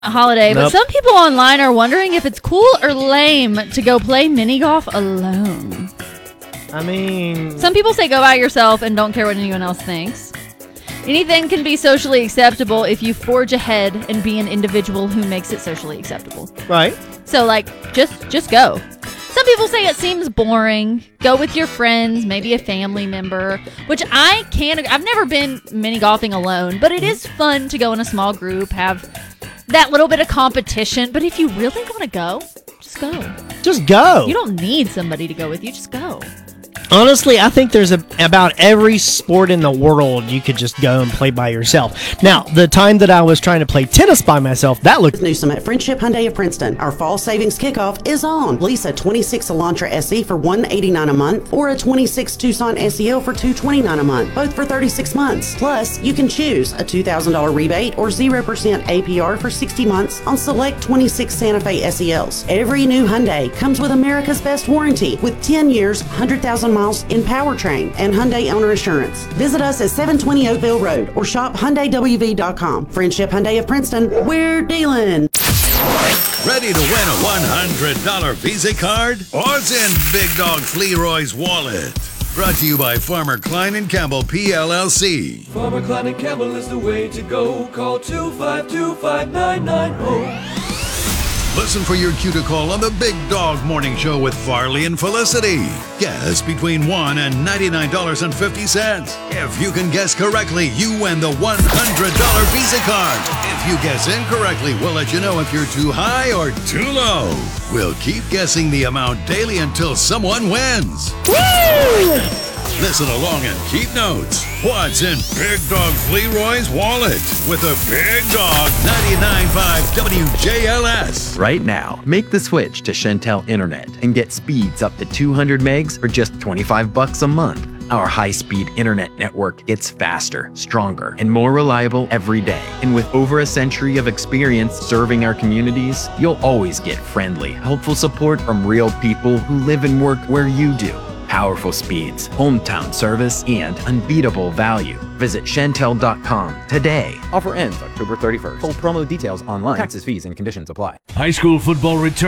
holiday, but Nope. some people online are wondering if it's cool or lame to go play mini golf alone. I mean, Some people say go by yourself and don't care what anyone else thinks. Anything can be socially acceptable if you forge ahead and be an individual who makes it socially acceptable. right? So, like, just go. Some people say it seems boring. Go with your friends, maybe a family member, which I've never been mini golfing alone, but it is fun to go in a small group, have that little bit of competition. But if you really want to go, just go. Just go. You don't need somebody to go with you. Just go. Honestly, I think there's about every sport in the world you could just go and play by yourself. Now, the time that I was trying to play tennis by myself, that looked Newsome at Friendship Hyundai of Princeton. Our fall savings kickoff is on. Lease a 26 Elantra SE for $189 a month or a 26 Tucson SEL for $229 a month, both for 36 months. Plus, you can choose a $2,000 rebate or 0% APR for 60 months on select 26 Santa Fe SELs. Every new Hyundai comes with America's best warranty with 10 years, 100,000 miles in powertrain and Hyundai owner assurance. Visit us at 720 Oakville Road or shop HyundaiWV.com. Friendship Hyundai of Princeton, we're dealing. Ready to win a $100 Visa card? What's in Big Dog Leroy's wallet? Brought to you by Farmer Klein and Campbell PLLC. Farmer Klein and Campbell is the way to go. Call 252-5990. Listen for your cue to call on the Big Dog Morning Show with Farley and Felicity. Guess between $1 and $99.50. If you can guess correctly, you win the $100 Visa card. If you guess incorrectly, we'll let you know if you're too high or too low. We'll keep guessing the amount daily until someone wins. Woo! Listen along and keep notes. What's in Big Dog Leroy's wallet with a Big Dog 99.5 WJLS? Right now, make the switch to Shentel Internet and get speeds up to 200 megs for just $25 a month. Our high-speed internet network gets faster, stronger, and more reliable every day. And with over a century of experience serving our communities, you'll always get friendly, helpful support from real people who live and work where you do. Powerful speeds, hometown service, and unbeatable value. Visit Shentel.com today. Offer ends October 31st. Full promo details online. Taxes, fees, and conditions apply. High school football returns.